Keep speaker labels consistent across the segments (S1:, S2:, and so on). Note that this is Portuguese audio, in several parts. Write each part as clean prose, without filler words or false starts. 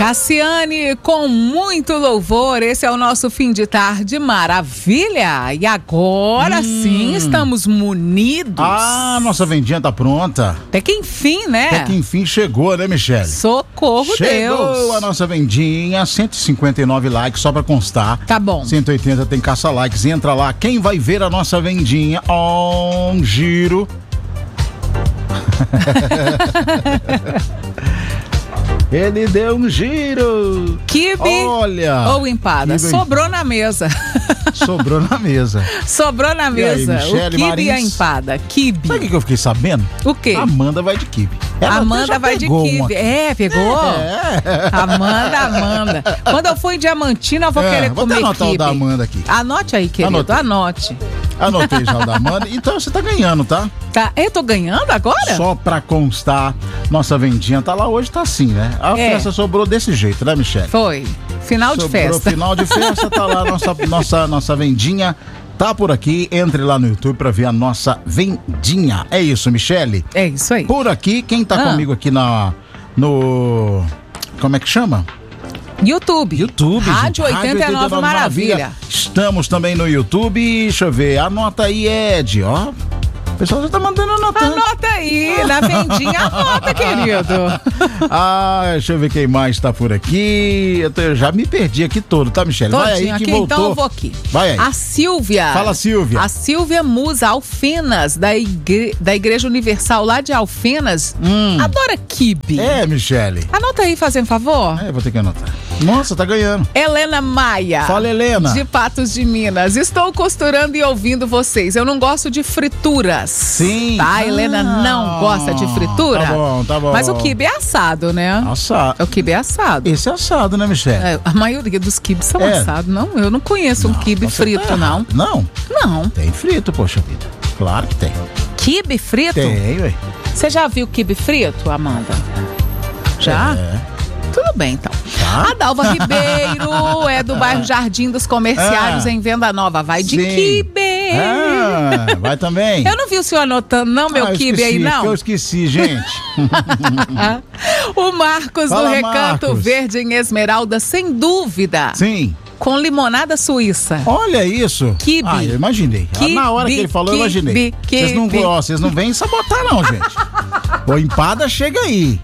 S1: Cassiane, com muito louvor, esse é o nosso fim de tarde maravilha. E agora sim estamos munidos.
S2: Ah, nossa vendinha tá pronta.
S1: Até que enfim, né?
S2: Até que enfim chegou, né, Michele?
S1: Socorro, Deus.
S2: Chegou a nossa vendinha, 159 likes, só pra constar.
S1: Tá bom.
S2: 180 tem caça-likes, entra lá. Quem vai ver a nossa vendinha? Um giro. Ele deu um giro.
S1: Quibe ou empada?
S2: Quibe.
S1: Sobrou na mesa.
S2: Sobrou na mesa.
S1: Sobrou na mesa.
S2: Aí, Michele
S1: o quibe
S2: Marins?
S1: e a empada. Quibe.
S2: Sabe o que eu fiquei sabendo?
S1: O quê?
S2: Amanda vai de quibe.
S1: Amanda vai de quibe. Pegou?
S2: É.
S1: Amanda. Quando eu for em Diamantina, eu vou querer
S2: vou
S1: comer
S2: até anotar
S1: quibe.
S2: o da Amanda aqui.
S1: Anote aí, querido. Anote.
S2: Anotei já o da Amanda. Então você tá ganhando, tá?
S1: Tá. Eu tô ganhando agora?
S2: Só pra constar, nossa vendinha tá lá hoje, tá assim, né? A festa sobrou desse jeito, né, Michele?
S1: Foi. Final de festa.
S2: Final de festa, tá lá nossa vendinha. Tá por aqui, entre lá no YouTube pra ver a nossa vendinha. É isso, Michele?
S1: É isso aí.
S2: Por aqui, quem tá comigo aqui no... Como é que chama?
S1: YouTube,
S2: gente.
S1: Rádio 89 Maravilha.
S2: Estamos também no YouTube. Deixa eu ver. Anota aí, Ed. Ó. O pessoal já tá mandando anotar.
S1: Anota aí, na vendinha, anota, querido.
S2: Deixa eu ver quem mais tá por aqui. Eu já me perdi aqui todo, tá, Michele? Vai aí que
S1: aqui,
S2: voltou.
S1: então eu vou aqui.
S2: Vai aí.
S1: A Silvia.
S2: Fala, Silvia.
S1: A Silvia Musa Alfenas, da Igreja Universal lá de Alfenas. Adora quibe.
S2: É, Michele.
S1: Anota aí, fazendo favor.
S2: Vou ter que anotar. Nossa, tá ganhando.
S1: Helena Maia.
S2: Fala, Helena.
S1: De Patos de Minas. Estou costurando e ouvindo vocês. Eu não gosto de frituras.
S2: Sim.
S1: Tá, Helena não gosta de fritura?
S2: Tá bom.
S1: Mas o quibe é assado, né?
S2: Assado.
S1: O quibe é assado.
S2: Esse é assado, né, Michele?
S1: A maioria dos quibes são assados. Não, eu não conheço um quibe frito, não.
S2: Não?
S1: Não.
S2: Tem frito, poxa vida. Claro que tem.
S1: Quibe frito?
S2: Tem, ué.
S1: Você já viu quibe frito, Amanda? Já? Tudo bem, então.
S2: Tá.
S1: A Dalva Ribeiro é do bairro Jardim dos Comerciários, em Venda Nova. Vai de quibe.
S2: Vai também.
S1: Eu não vi o senhor anotando, não, meu quibe aí, não.
S2: Eu esqueci, gente.
S1: O Marcos
S2: Fala,
S1: do Recanto
S2: Marcos.
S1: Verde em Esmeralda, sem dúvida.
S2: Sim.
S1: Com limonada suíça.
S2: Olha isso.
S1: Quibe.
S2: Eu imaginei.
S1: Quibe,
S2: Na hora que ele falou, eu imaginei. Vocês não vêm sabotar, não, gente. O empada chega aí.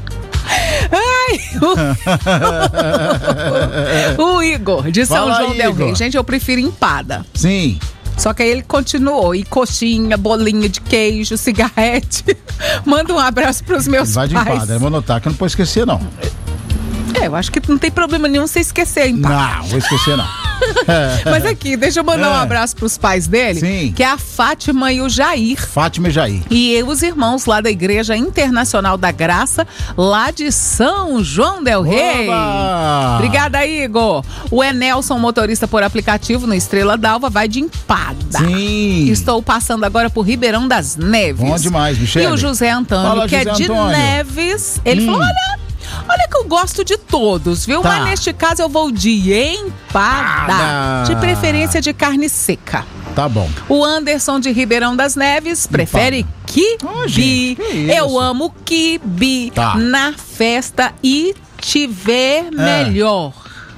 S1: O Igor, de São
S2: Fala,
S1: João del Rei.
S2: Igor.
S1: Gente, eu prefiro empada.
S2: Sim.
S1: Só que aí ele continuou. E coxinha, bolinha de queijo, cigarrete. Manda um abraço pros meus
S2: Vai de
S1: pais.
S2: empada. Eu vou anotar que eu não posso esquecer, não.
S1: Eu acho que não tem problema nenhum você esquecer a empada.
S2: Não, vou esquecer, não.
S1: Mas aqui, deixa eu mandar um abraço pros pais dele.
S2: Sim.
S1: Que é a Fátima e o Jair.
S2: Fátima e Jair.
S1: E os irmãos lá da Igreja Internacional da Graça, lá de São João del Rei.
S2: Oba!
S1: Obrigada, Igor. O Enelson, motorista por aplicativo no Estrela d'Alva, vai de empada.
S2: Sim.
S1: Estou passando agora por Ribeirão das Neves.
S2: Bom demais, Michele.
S1: E o José Antônio,
S2: Fala,
S1: que é
S2: José
S1: de
S2: Antônio.
S1: Neves, ele falou, olha que eu gosto de todos, viu?
S2: Tá.
S1: Mas neste caso eu vou de empada. De preferência de carne seca.
S2: Tá bom.
S1: O Anderson de Ribeirão das Neves prefere quibe.
S2: gente, que isso?
S1: Eu amo quibe
S2: Tá.
S1: na festa e tiver melhor.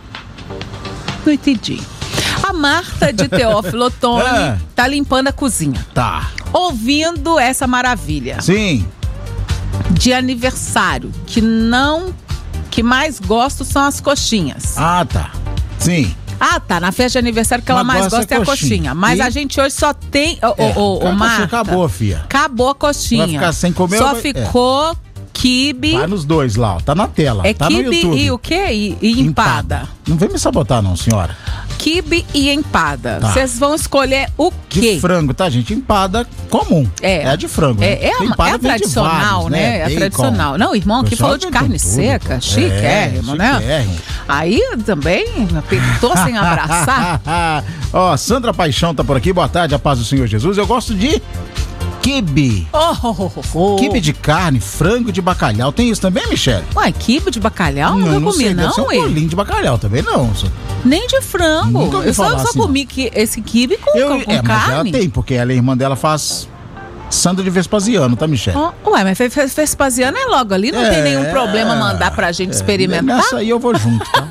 S1: Não entendi. A Marta de Teófilo Otoni tá limpando a cozinha.
S2: Tá.
S1: Ouvindo essa maravilha
S2: Sim.
S1: de aniversário, que mais gosto são as coxinhas.
S2: Tá. Sim.
S1: Tá, na festa de aniversário que ela
S2: Mas
S1: mais
S2: gosta
S1: gosta é a coxinha. Mas
S2: E?
S1: a gente hoje só tem... Marta,
S2: acabou, fia.
S1: acabou a coxinha.
S2: Vai ficar sem comer
S1: Só
S2: ou vai-
S1: ficou quibe.
S2: Vai nos dois lá, ó. Tá na tela.
S1: É
S2: tá no
S1: quibe
S2: YouTube.
S1: e o quê? E empada.
S2: Não vem me sabotar, não, senhora.
S1: Quibe e empada.
S2: Tá.
S1: Vocês vão escolher o
S2: De
S1: quê?
S2: frango, tá, gente? Empada comum.
S1: É.
S2: a de frango.
S1: É,
S2: né?
S1: a
S2: Empada vem de
S1: tradicional,
S2: vários,
S1: né? É a
S2: Bacon.
S1: tradicional. Não, o irmão aqui
S2: Pessoal
S1: falou de
S2: vem
S1: carne
S2: com tudo,
S1: seca.
S2: pô.
S1: Chiquérrimo, né?
S2: Chiquérrimo.
S1: Aí também apertou sem abraçar.
S2: Ó, Sandra Paixão tá por aqui. Boa tarde, a paz do Senhor Jesus. Eu gosto de quibe. Quibe de carne, frango de bacalhau. Tem isso também, Michele?
S1: Ué, quibe de bacalhau? Nunca comi,
S2: sei, deve ser um
S1: não,
S2: bolinho de bacalhau também, não.
S1: Nem de frango.
S2: Nunca ouvi
S1: Eu
S2: falar
S1: só
S2: assim.
S1: comi esse quibe com
S2: Mas ela
S1: carne.
S2: tem, porque ela, a irmã dela faz Sandra de Vespasiano, tá, Michele?
S1: Ué, mas Vespasiano é logo ali, não tem nenhum problema mandar pra gente experimentar?
S2: Nessa aí eu vou junto, tá?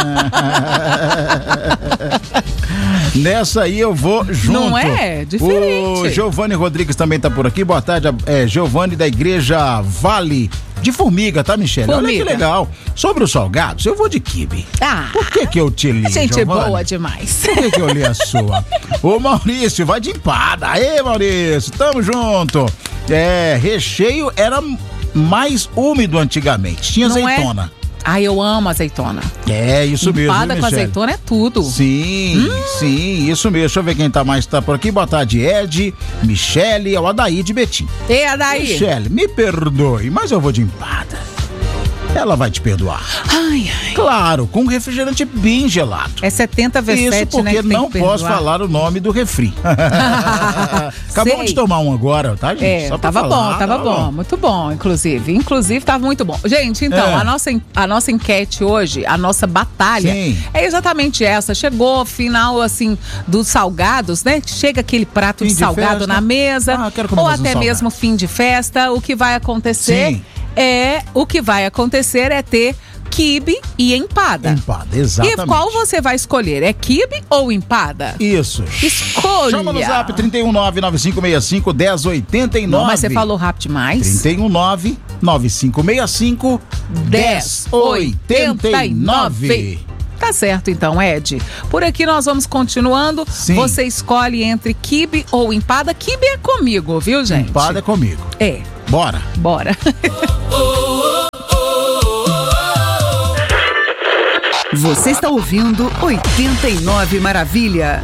S2: Nessa aí eu vou junto.
S1: Não é? Diferente.
S2: O Giovanni Rodrigues também tá por aqui. Boa tarde, Giovanni da Igreja Vale de Formiga, tá, Michele? Olha que legal. Sobre os salgados, eu vou de quibe. Por que eu te li,
S1: gente
S2: Giovani?
S1: Boa demais.
S2: Por que eu li a sua? Ô, Maurício, vai de empada. Aê, Maurício, tamo junto. Recheio era mais úmido antigamente. Tinha azeitona.
S1: Eu amo azeitona.
S2: Isso mesmo.
S1: Empada com azeitona é tudo.
S2: Sim, isso mesmo. Deixa eu ver quem tá por aqui. Boa tarde, Ed, Michele, o Adaí de Betim.
S1: Ei, Adaí.
S2: Michele, me perdoe, mas eu vou de empada. Ela vai te perdoar.
S1: Ai.
S2: Claro, com um refrigerante bem gelado.
S1: É 70 vezes 7,
S2: isso porque não posso falar o nome do refri. Acabamos de tomar um agora, tá, gente? Só pra falar,
S1: tava bom. Muito bom, inclusive. Inclusive, tava muito bom. Gente, então, a nossa enquete hoje, a nossa batalha, é exatamente essa. Chegou ao final, assim, dos salgados, né? Chega aquele prato de salgado na mesa, ou até mesmo fim de festa. O que vai acontecer é ter quibe e empada.
S2: Empada, exatamente.
S1: E qual você vai escolher? É quibe ou empada?
S2: Isso.
S1: Escolha.
S2: Chama no zap 319-9565-1089.
S1: Não, mas você falou rápido demais.
S2: 319-9565-1089.
S1: Tá certo então, Ed. Por aqui nós vamos continuando.
S2: Sim.
S1: Você escolhe entre quibe ou empada. Quibe é comigo, viu, gente?
S2: Empada é comigo. Bora.
S3: Você está ouvindo 89 Maravilha.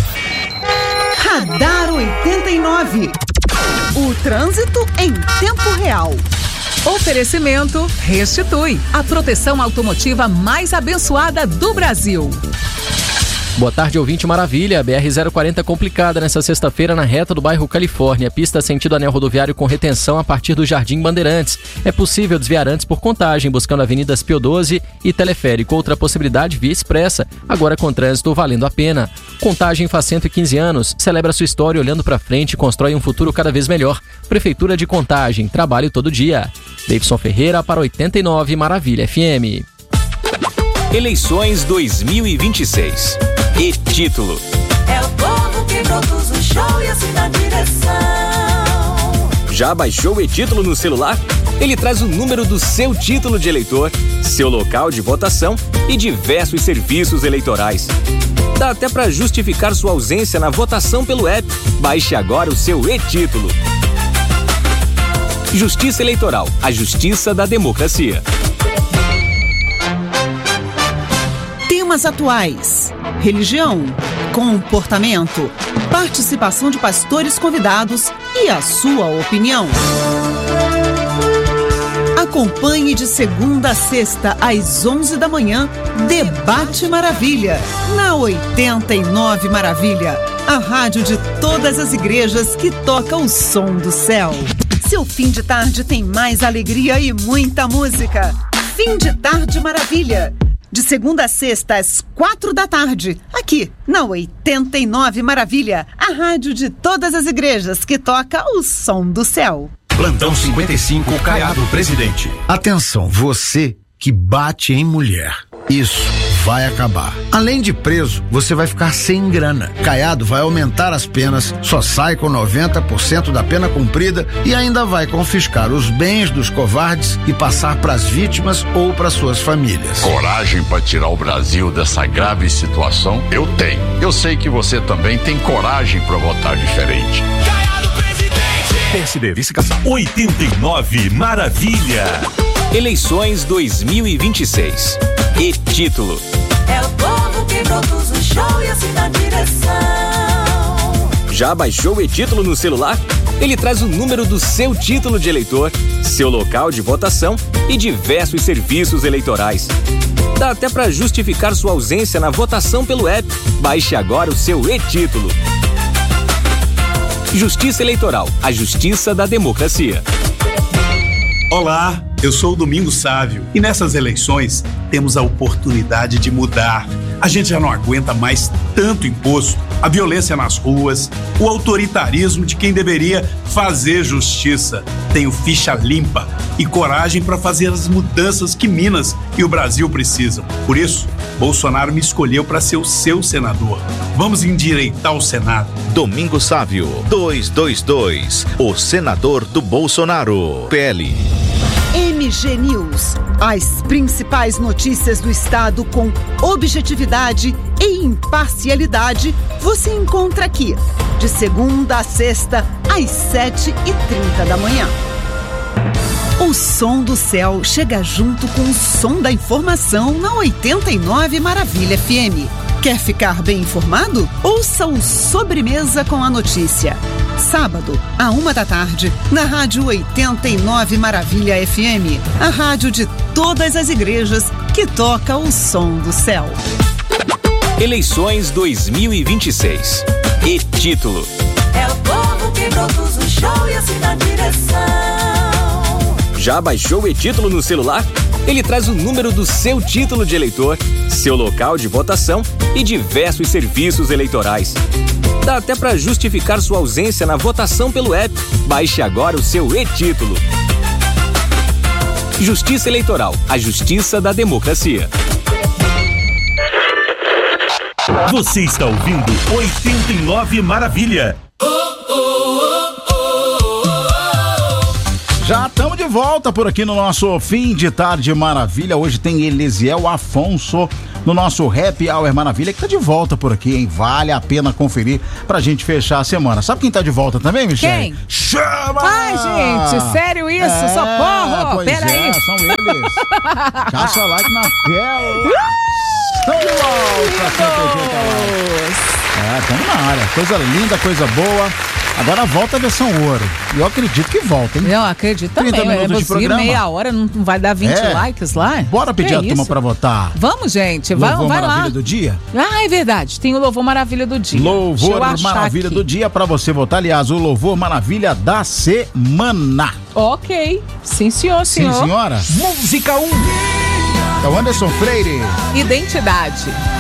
S3: Radar 89. O trânsito em tempo real.
S1: Oferecimento Restitui, a proteção automotiva mais abençoada do Brasil.
S4: Boa tarde, ouvinte Maravilha. BR-040 complicada nessa sexta-feira na reta do bairro Califórnia. Pista sentido anel rodoviário com retenção a partir do Jardim Bandeirantes. É possível desviar antes por Contagem, buscando avenidas Pio 12 e Teleférico. Outra possibilidade, via expressa, agora com trânsito valendo a pena. Contagem faz 115 anos, celebra sua história olhando para frente e constrói um futuro cada vez melhor. Prefeitura de Contagem, trabalho todo dia. Davidson Ferreira para 89 Maravilha FM.
S5: Eleições 2026. E título:
S6: é o povo que produz o show e assina a direção.
S5: Já baixou o e-título no celular? Ele traz o número do seu título de eleitor, seu local de votação e diversos serviços eleitorais. Dá até para justificar sua ausência na votação pelo app. Baixe agora o seu e-título. Justiça Eleitoral, a justiça da democracia.
S3: Temas atuais: religião, comportamento, participação de pastores convidados e a sua opinião. Acompanhe de segunda a sexta às 11 da manhã, Debate Maravilha, na 89 Maravilha, a rádio de todas as igrejas que toca o som do céu. Seu fim de tarde tem mais alegria e muita música. Fim de Tarde Maravilha. De segunda a sexta, às 4 da tarde, aqui na 89 Maravilha, a rádio de todas as igrejas que toca o som do céu.
S7: Plantão 55, Caiado Presidente.
S8: Atenção, você que bate em mulher. Isso vai acabar. Além de preso, você vai ficar sem grana. Caiado vai aumentar as penas, só sai com 90% da pena cumprida e ainda vai confiscar os bens dos covardes e passar para as vítimas ou para suas famílias.
S9: Coragem para tirar o Brasil dessa grave situação? Eu tenho. Eu sei que você também tem coragem para votar diferente.
S7: Caiado Presidente. PSD, vice-capital. 89 Maravilha.
S5: Eleições 2026. E título:
S6: é o povo que produz o show e assina a direção.
S5: Já baixou o e-título no celular? Ele traz o número do seu título de eleitor, seu local de votação e diversos serviços eleitorais. Dá até para justificar sua ausência na votação pelo app. Baixe agora o seu e-título. Justiça Eleitoral, a justiça da democracia.
S7: Olá,
S10: Eu sou o Domingos Sávio e nessas eleições temos a oportunidade de mudar. A gente já não aguenta mais tanto imposto, a violência nas ruas, o autoritarismo de quem deveria fazer justiça. Tenho ficha limpa e coragem para fazer as mudanças que Minas e o Brasil precisam. Por isso, Bolsonaro me escolheu para ser o seu senador. Vamos endireitar o Senado.
S11: Domingos Sávio, 222, o senador do Bolsonaro. PL.
S3: MG News. As principais notícias do estado com objetividade e imparcialidade você encontra aqui, de segunda a sexta, às 7h30 da manhã. O som do céu chega junto com o som da informação na 89 Maravilha FM. Quer ficar bem informado? Ouça o Sobremesa com a Notícia. Sábado, à 1h, na Rádio 89 Maravilha FM. A rádio de todas as igrejas que toca o som do céu.
S5: Eleições 2026. E título:
S6: é o povo que produz o show e assim na direção.
S5: Já baixou o e-título no celular? Ele traz o número do seu título de eleitor, seu local de votação e diversos serviços eleitorais. Dá até para justificar sua ausência na votação pelo app. Baixe agora o seu e-título. Justiça Eleitoral, a justiça da democracia.
S7: Você está ouvindo 89 Maravilha.
S2: Já estamos de volta por aqui no nosso Fim de Tarde Maravilha. Hoje tem Elisiel Afonso no nosso Happy Hour Maravilha, que tá de volta por aqui, hein? Vale a pena conferir pra gente fechar a semana. Sabe quem tá de volta também, Michele?
S1: Quem?
S2: Chama!
S1: Ai, gente, sério isso? Socorro! Peraí.
S2: São eles. Caça like na tela. Estão de volta. Estamos na área. Coisa linda, coisa boa. Agora volta a versão ouro. Eu acredito que volta, hein?
S1: Eu acredito também.
S2: 30 minutos de programa.
S1: Meia hora, não vai dar 20 likes lá?
S2: Bora pedir a turma pra votar.
S1: Vamos, gente. Vai
S2: Louvor Maravilha
S1: lá.
S2: do Dia?
S1: Ah, é verdade. Tem o Louvor Maravilha do Dia.
S2: Louvor Maravilha do Dia pra você votar. Aliás, o Louvor Maravilha da semana.
S1: Ok. Sim, senhor, senhor.
S2: Sim, senhora.
S7: Música 1.
S2: É o Anderson Freire.
S1: Identidade.